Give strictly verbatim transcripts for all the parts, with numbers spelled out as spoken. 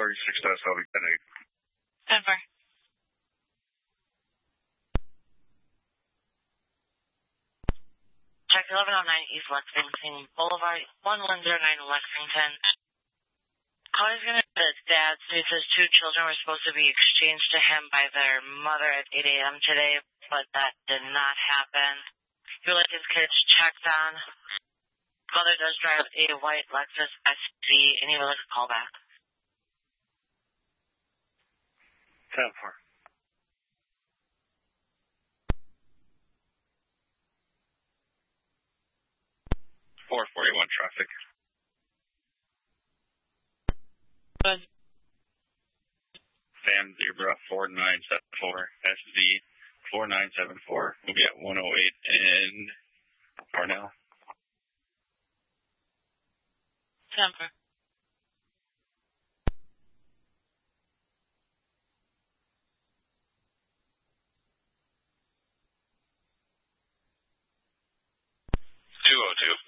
thirty-six does, I'll be ten eight. ten four. Check eleven oh nine East Lexington Boulevard, one one zero nine Lexington. Caller's going to his dad states his two children were supposed to be exchanged to him by their mother at eight a.m. today, but that did not happen. He would like his kids checked on. Mother does drive a white Lexus S V, and he would like a call back. ten four. four forty-one traffic. Good. Sam Zebra four nine seven four S Z four nine seven four. We'll be at one oh eight in Parnell. Temper. two oh two.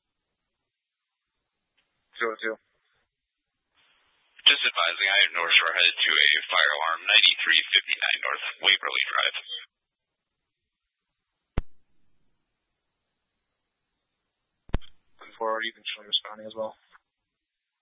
two oh two. Just advising, I am North Shore headed to a fire alarm, ninety-three fifty-nine North Waverly Drive. Forward, you can show responding as well.